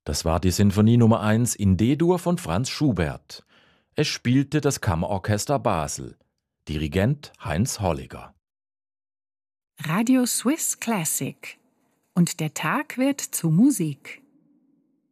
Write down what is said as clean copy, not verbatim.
Das war die Sinfonie Nummer 1 in D-Dur von Franz Schubert. Es spielte das Kammerorchester Basel. Dirigent Heinz Holliger. Radio Swiss Classic. Und der Tag wird zu Musik.